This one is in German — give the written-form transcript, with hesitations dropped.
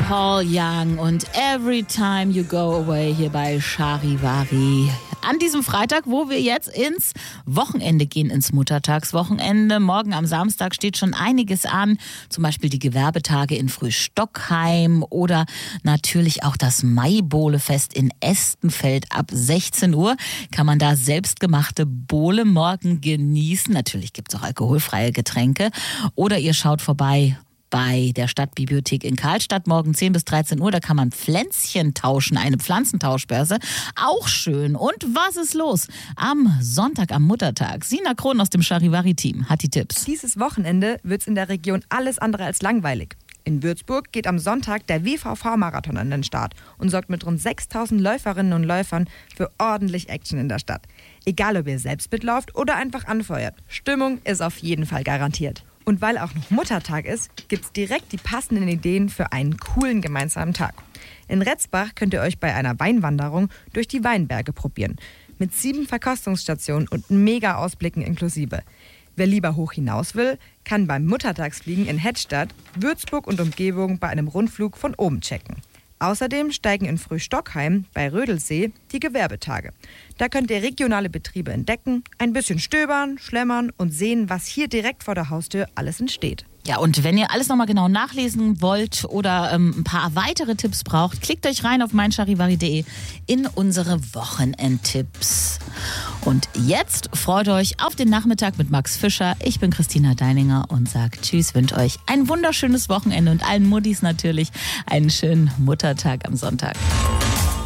Paul Young und Every Time You Go Away hier bei Charivari. An diesem Freitag, wo wir jetzt ins Wochenende gehen, ins Muttertagswochenende. Morgen am Samstag steht schon einiges an. Zum Beispiel die Gewerbetage in Frühstockheim oder natürlich auch das Maibohlefest in Estenfeld. Ab 16 Uhr kann man da selbstgemachte Bohle morgen genießen. Natürlich gibt es auch alkoholfreie Getränke. Oder ihr schaut vorbei bei der Stadtbibliothek in Karlstadt morgen 10 bis 13 Uhr. Da kann man Pflänzchen tauschen, eine Pflanzentauschbörse. Auch schön. Und was ist los? Am Sonntag, am Muttertag. Sina Krohn aus dem Charivari-Team hat die Tipps. Dieses Wochenende wird es in der Region alles andere als langweilig. In Würzburg geht am Sonntag der WVV-Marathon an den Start und sorgt mit rund 6.000 Läuferinnen und Läufern für ordentlich Action in der Stadt. Egal, ob ihr selbst mitlauft oder einfach anfeuert. Stimmung ist auf jeden Fall garantiert. Und weil auch noch Muttertag ist, gibt's direkt die passenden Ideen für einen coolen gemeinsamen Tag. In Retzbach könnt ihr euch bei einer Weinwanderung durch die Weinberge probieren. Mit 7 Verkostungsstationen und mega Ausblicken inklusive. Wer lieber hoch hinaus will, kann beim Muttertagsfliegen in Hettstadt, Würzburg und Umgebung bei einem Rundflug von oben checken. Außerdem steigen in Frühstockheim bei Rödelsee die Gewerbetage. Da könnt ihr regionale Betriebe entdecken, ein bisschen stöbern, schlemmern und sehen, was hier direkt vor der Haustür alles entsteht. Ja, und wenn ihr alles nochmal genau nachlesen wollt oder ein paar weitere Tipps braucht, klickt euch rein auf meincharivari.de in unsere Wochenendtipps. Und jetzt freut euch auf den Nachmittag mit Max Fischer. Ich bin Christina Deininger und sage Tschüss, wünsche euch ein wunderschönes Wochenende und allen Muttis natürlich einen schönen Muttertag am Sonntag.